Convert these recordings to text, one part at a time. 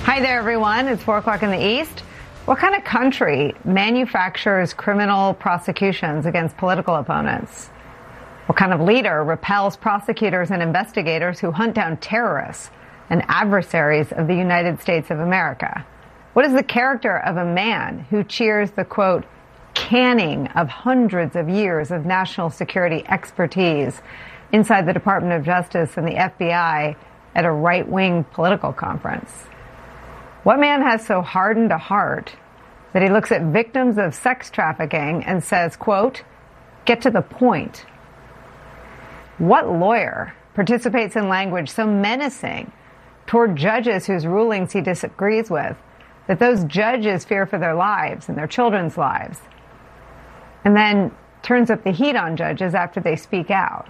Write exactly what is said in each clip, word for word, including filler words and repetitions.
Hi there, everyone. It's four o'clock in the East. What kind of country manufactures criminal prosecutions against political opponents? What kind of leader repels prosecutors and investigators who hunt down terrorists and adversaries of the United States of America? What is the character of a man who cheers the, quote, canning of hundreds of years of national security expertise inside the Department of Justice and the F B I at a right-wing political conference? What man has so hardened a heart that he looks at victims of sex trafficking and says, quote, get to the point? What lawyer participates in language so menacing toward judges whose rulings he disagrees with that those judges fear for their lives and their children's lives, and then turns up the heat on judges after they speak out?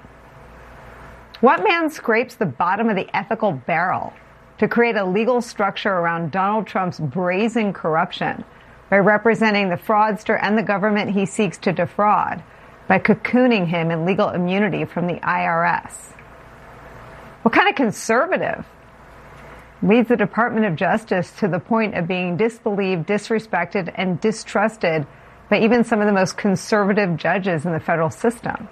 What man scrapes the bottom of the ethical barrel to create a legal structure around Donald Trump's brazen corruption by representing the fraudster and the government he seeks to defraud by cocooning him in legal immunity from the I R S? What kind of conservative leads the Department of Justice to the point of being disbelieved, disrespected, and distrusted by even some of the most conservative judges in the federal system?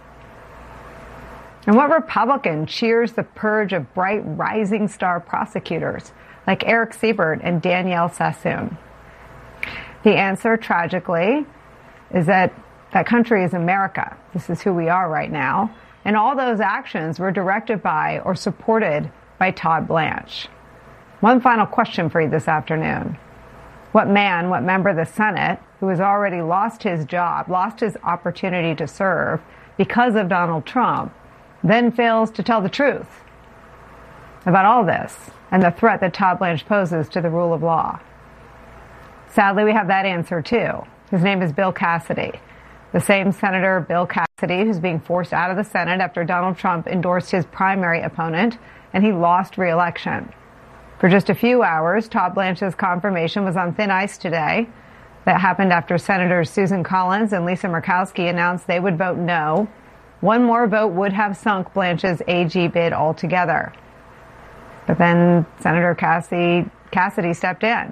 And what Republican cheers the purge of bright rising star prosecutors like Eric Siebert and Danielle Sassoon? The answer, tragically, is that that country is America. This is who we are right now. And all those actions were directed by or supported by Todd Blanche. One final question for you this afternoon. What man, what member of the Senate, who has already lost his job, lost his opportunity to serve because of Donald Trump, then fails to tell the truth about all this and the threat that Todd Blanche poses to the rule of law? Sadly, we have that answer, too. His name is Bill Cassidy, the same Senator Bill Cassidy who's being forced out of the Senate after Donald Trump endorsed his primary opponent and he lost re-election. For just a few hours, Todd Blanche's confirmation was on thin ice today. That happened after Senators Susan Collins and Lisa Murkowski announced they would vote no. One more vote would have sunk Blanche's A G bid altogether. But then Senator Cassidy, Cassidy stepped in,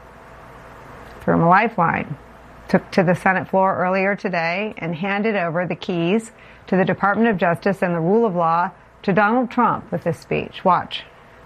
threw him a lifeline, took to the Senate floor earlier today and handed over the keys to the Department of Justice and the rule of law to Donald Trump with this speech. Watch.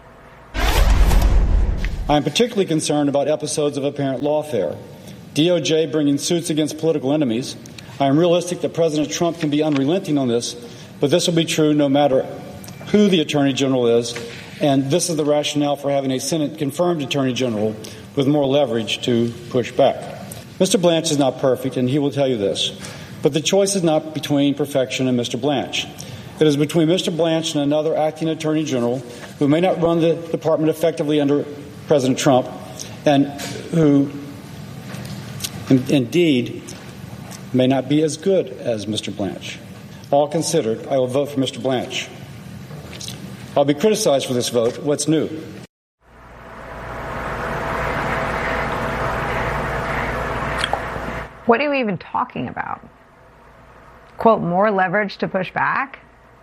I'm particularly concerned about episodes of apparent lawfare, D O J bringing suits against political enemies. I am realistic that President Trump can be unrelenting on this, but this will be true no matter who the Attorney General is, and this is the rationale for having a Senate-confirmed Attorney General with more leverage to push back. Mister Blanche is not perfect, and he will tell you this, but the choice is not between perfection and Mister Blanche. It is between Mister Blanche and another acting Attorney General who may not run the department effectively under President Trump and who, in, indeed, may not be as good as Mister Blanche. All considered, I will vote for Mister Blanche. I'll be criticized for this vote. What's new? What are you even talking about? Quote, more leverage to push back?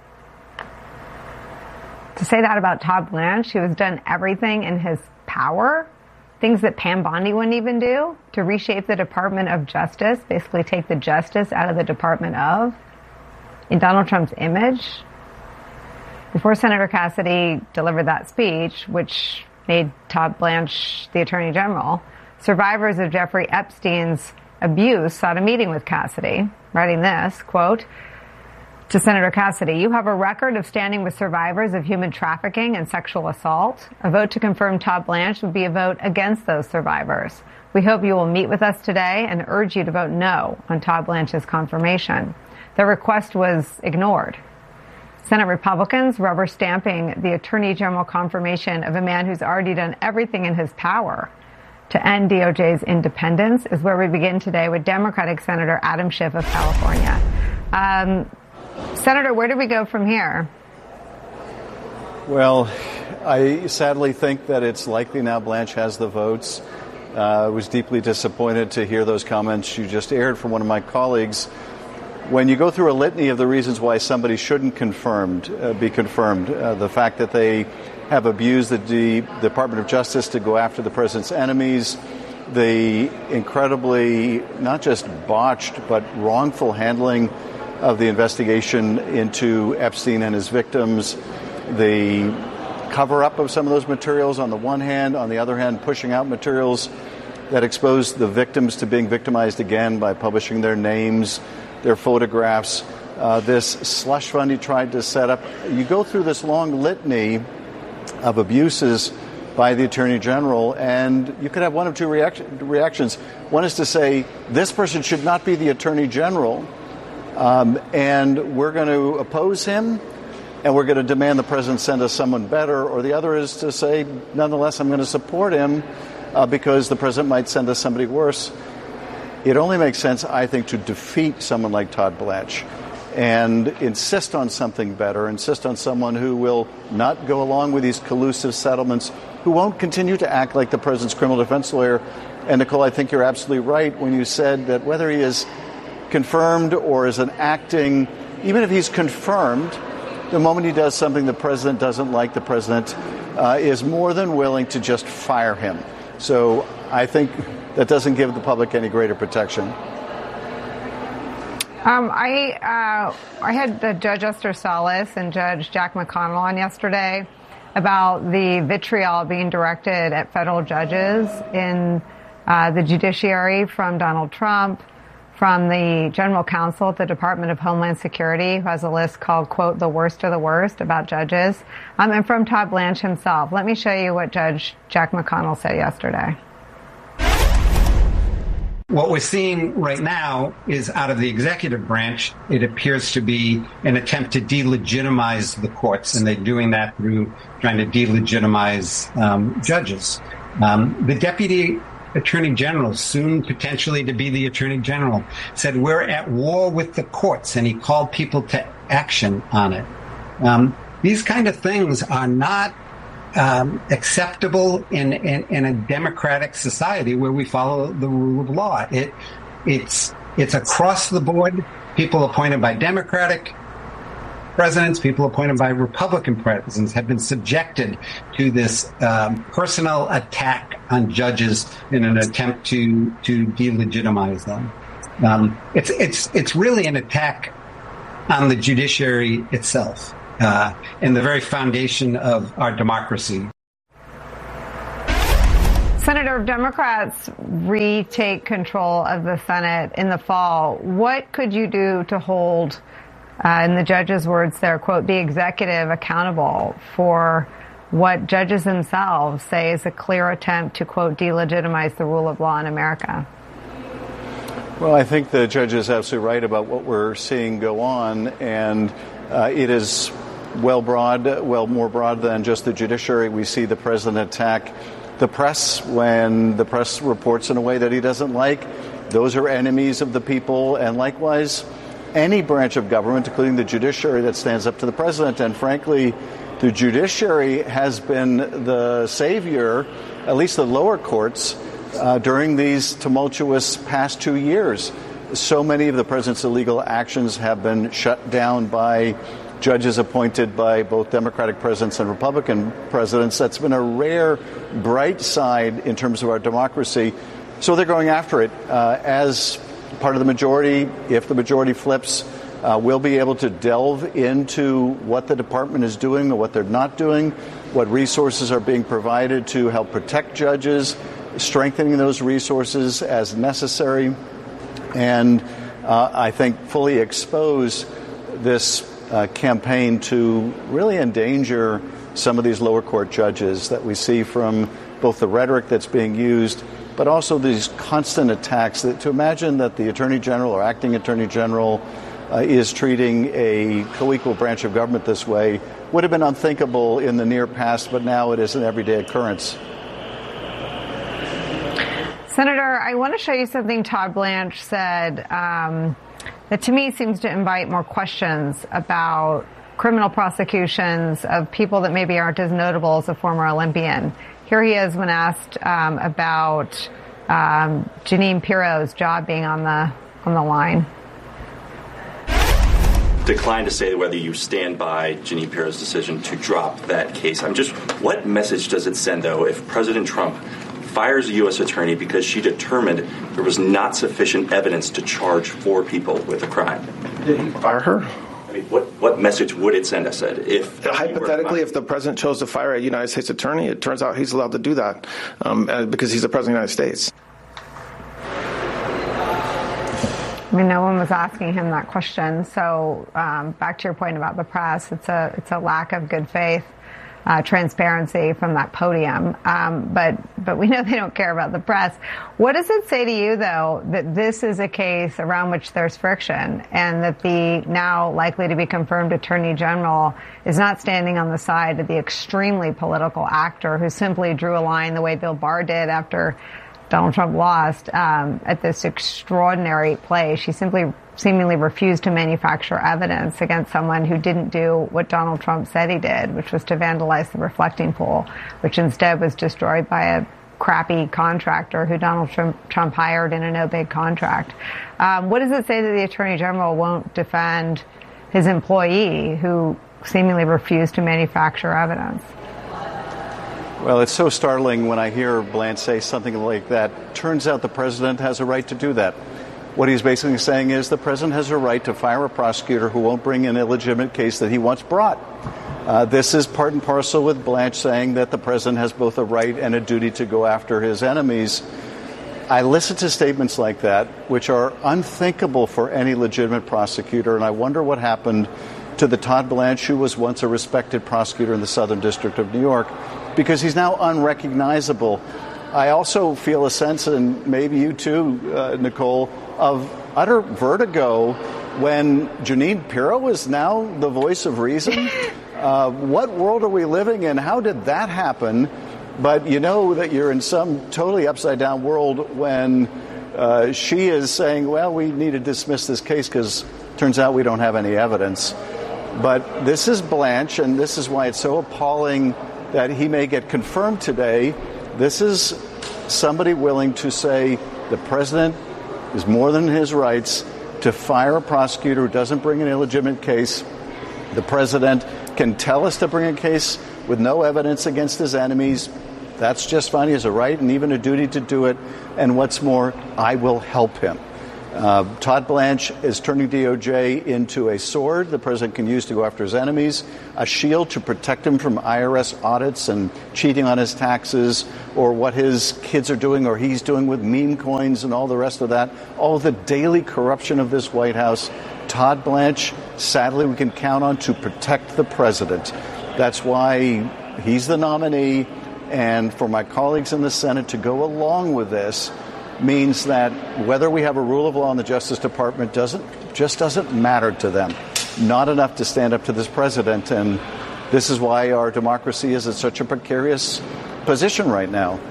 To say that about Todd Blanche, who has done everything in his power, things that Pam Bondi wouldn't even do, to reshape the Department of Justice, basically take the justice out of the Department of, in Donald Trump's image. Before Senator Cassidy delivered that speech, which made Todd Blanche the Attorney General, survivors of Jeffrey Epstein's abuse sought a meeting with Cassidy, writing this, quote, to Senator Cassidy, you have a record of standing with survivors of human trafficking and sexual assault. A vote to confirm Todd Blanche would be a vote against those survivors. We hope you will meet with us today and urge you to vote no on Todd Blanche's confirmation. The request was ignored. Senate Republicans rubber stamping the Attorney General confirmation of a man who's already done everything in his power to end D O J's independence is where we begin today with Democratic Senator Adam Schiff of California. Um, Senator, where do we go from here? Well, I sadly think that it's likely now Blanche has the votes. Uh, I was deeply disappointed to hear those comments you just aired from one of my colleagues. When you go through a litany of the reasons why somebody shouldn't confirmed uh, be confirmed, uh, the fact that they have abused the D- Department of Justice to go after the president's enemies, the incredibly not just botched but wrongful handling of the investigation into Epstein and his victims, the cover-up of some of those materials on the one hand, on the other hand, pushing out materials that expose the victims to being victimized again by publishing their names, their photographs, uh, this slush fund he tried to set up. You go through this long litany of abuses by the Attorney General, and you could have one of two react- reactions. One is to say, this person should not be the Attorney General, um, and we're going to oppose him, and we're going to demand the president send us someone better. Or the other is to say, nonetheless, I'm going to support him uh, because the president might send us somebody worse. It only makes sense, I think, to defeat someone like Todd Blanche and insist on something better, insist on someone who will not go along with these collusive settlements, who won't continue to act like the president's criminal defense lawyer. And, Nicole, I think you're absolutely right when you said that whether he is confirmed or is an acting, even if he's confirmed, the moment he does something the president doesn't like, the president uh, is more than willing to just fire him. So I think that doesn't give the public any greater protection. Um, I uh, I had uh, Judge Esther Salas and Judge Jack McConnell on yesterday about the vitriol being directed at federal judges in uh, the judiciary from Donald Trump, from the general counsel at the Department of Homeland Security, who has a list called, quote, the worst of the worst about judges, um, and from Todd Blanche himself. Let me show you what Judge Jack McConnell said yesterday. What we're seeing right now is out of the executive branch, it appears to be an attempt to delegitimize the courts, and they're doing that through trying to delegitimize um, judges. Um, the deputy attorney general, soon potentially to be the attorney general, said we're at war with the courts, and he called people to action on it. Um, these kind of things are not Um, acceptable in, in, in a democratic society where we follow the rule of law. It, it's, it's across the board. People appointed by Democratic presidents, people appointed by Republican presidents have been subjected to this um, personal attack on judges in an attempt to, to delegitimize them. Um, it's, it's, it's really an attack on the judiciary itself. Uh, and the very foundation of our democracy. Senator, if Democrats retake control of the Senate in the fall, what could you do to hold, uh, in the judge's words there, quote, the executive accountable for what judges themselves say is a clear attempt to, quote, delegitimize the rule of law in America? Well, I think the judge is absolutely right about what we're seeing go on, and uh, it is well broad, well more broad than just the judiciary. We see the president attack the press when the press reports in a way that he doesn't like. Those are enemies of the people, and likewise, any branch of government, including the judiciary, that stands up to the president. And frankly, the judiciary has been the savior, at least the lower courts, uh, during these tumultuous past two years. So many of the president's illegal actions have been shut down by judges appointed by both Democratic presidents and Republican presidents. That's been a rare, bright side in terms of our democracy. So they're going after it. Uh, as part of the majority, if the majority flips, uh, we'll be able to delve into what the department is doing or what they're not doing, what resources are being provided to help protect judges, strengthening those resources as necessary, and uh, I think fully expose this Uh, campaign to really endanger some of these lower court judges that we see from both the rhetoric that's being used, but also these constant attacks. That, to imagine that the Attorney General or acting Attorney General uh, is treating a co-equal branch of government this way would have been unthinkable in the near past, but now it is an everyday occurrence. Senator, I want to show you something Todd Blanche said um, that to me seems to invite more questions about criminal prosecutions of people that maybe aren't as notable as a former Olympian. Here he is when asked um, about um, Jeanine Pirro's job being on the on the line. declined to say whether you stand by Jeanine Pirro's decision to drop that case. I'm just, what message does it send, though, if President Trump fires a U S attorney because she determined there was not sufficient evidence to charge four people with a crime? Did he fire her? I mean, what, what message would it send us? If hypothetically, if the president chose to fire a United States attorney, it turns out he's allowed to do that um, because he's the president of the United States. I mean, no one was asking him that question. So um, back to your point about the press, it's a it's a lack of good faith, uh, transparency from that podium. Um, but but we know they don't care about the press. What does it say to you, though, that this is a case around which there's friction and that the now likely to be confirmed Attorney General is not standing on the side of the extremely political actor who simply drew a line the way Bill Barr did after Donald Trump lost um, at this extraordinary play? She simply seemingly refused to manufacture evidence against someone who didn't do what Donald Trump said he did, which was to vandalize the reflecting pool, which instead was destroyed by a crappy contractor who Donald Trump, Trump hired in a no-bid contract. Um, what does it say that the Attorney General won't defend his employee who seemingly refused to manufacture evidence? Well, it's so startling when I hear Blanche say something like that. Turns out the president has a right to do that. What he's basically saying is the president has a right to fire a prosecutor who won't bring an illegitimate case that he wants brought. Uh, this is part and parcel with Blanche saying that the president has both a right and a duty to go after his enemies. I listen to statements like that, which are unthinkable for any legitimate prosecutor, and I wonder what happened to the Todd Blanche who was once a respected prosecutor in the Southern District of New York, because he's now unrecognizable. I also feel a sense, and maybe you too, uh, Nicole, of utter vertigo when Jeanine Pirro is now the voice of reason. Uh, what world are we living in? How did that happen? But you know that you're in some totally upside down world when uh, she is saying, well, we need to dismiss this case because turns out we don't have any evidence. But this is Blanche, and this is why it's so appalling that he may get confirmed today. This is somebody willing to say the president is more than his rights to fire a prosecutor who doesn't bring an illegitimate case. The president can tell us to bring a case with no evidence against his enemies. That's just fine. He has a right and even a duty to do it. And what's more, I will help him. Uh, Todd Blanche is turning D O J into a sword the president can use to go after his enemies, a shield to protect him from I R S audits and cheating on his taxes, or what his kids are doing or he's doing with meme coins and all the rest of that, all the daily corruption of this White House. Todd Blanche, sadly, we can count on to protect the president. That's why he's the nominee. And for my colleagues in the Senate to go along with this means that whether we have a rule of law in the Justice Department doesn't just doesn't matter to them. Not enough to stand up to this president. And this is why our democracy is in such a precarious position right now.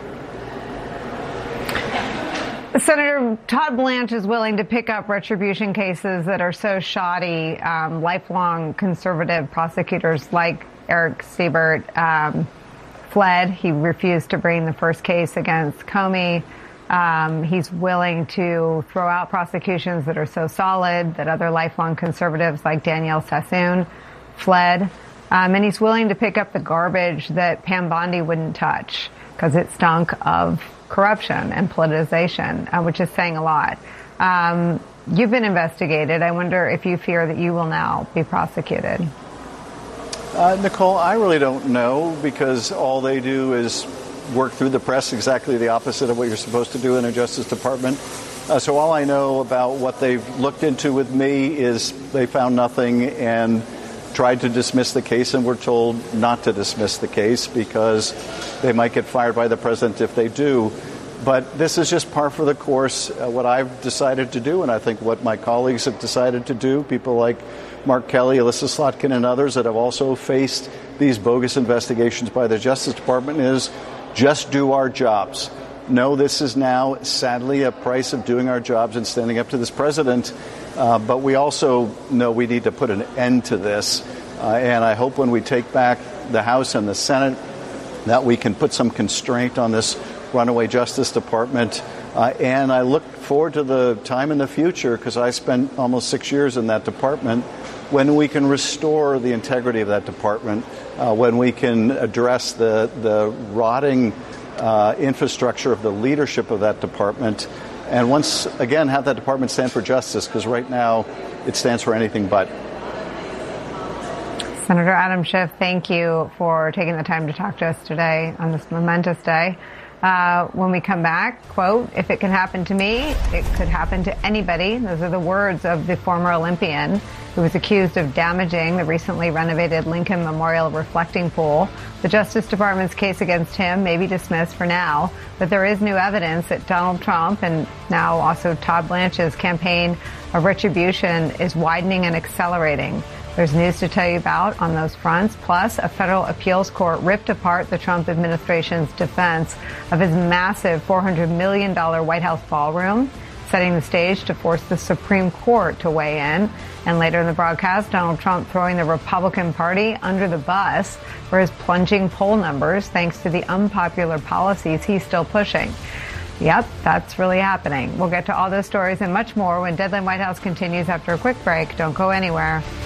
Senator Todd Blanche is willing to pick up retribution cases that are so shoddy. Um, lifelong conservative prosecutors like Eric Siebert um, fled. He refused to bring the first case against Comey. Um, he's willing to throw out prosecutions that are so solid that other lifelong conservatives like Danielle Sassoon fled. Um, and he's willing to pick up the garbage that Pam Bondi wouldn't touch because it stunk of corruption and politicization, uh, which is saying a lot. Um, you've been investigated. I wonder if you fear that you will now be prosecuted. Uh, Nicole, I really don't know, because all they do is work through the press, exactly the opposite of what you're supposed to do in a Justice Department. Uh, so all I know about what they've looked into with me is they found nothing and tried to dismiss the case, and were told not to dismiss the case because they might get fired by the president if they do. But this is just par for the course. Uh, what I've decided to do, and I think what my colleagues have decided to do, people like Mark Kelly, Alyssa Slotkin, and others that have also faced these bogus investigations by the Justice Department, is just do our jobs. No, this is now, sadly, a price of doing our jobs and standing up to this president. Uh, but we also know we need to put an end to this. Uh, and I hope when we take back the House and the Senate that we can put some constraint on this runaway Justice Department. Uh, and I look forward to the time in the future, because I spent almost six years in that department, when we can restore the integrity of that department, uh, when we can address the, the rotting uh, infrastructure of the leadership of that department, and once again have that department stand for justice, because right now it stands for anything but. Senator Adam Schiff, thank you for taking the time to talk to us today on this momentous day. Uh, when we come back, quote, "If it can happen to me, it could happen to anybody." Those are the words of the former Olympian who was accused of damaging the recently renovated Lincoln Memorial reflecting pool. The Justice Department's case against him may be dismissed for now, but there is new evidence that Donald Trump and now also Todd Blanche's campaign of retribution is widening and accelerating. There's news to tell you about on those fronts. Plus, a federal appeals court ripped apart the Trump administration's defense of his massive four hundred million dollars White House ballroom, setting the stage to force the Supreme Court to weigh in. And later in the broadcast, Donald Trump throwing the Republican Party under the bus for his plunging poll numbers, thanks to the unpopular policies he's still pushing. Yep, that's really happening. We'll get to all those stories and much more when Deadline White House continues after a quick break. Don't go anywhere.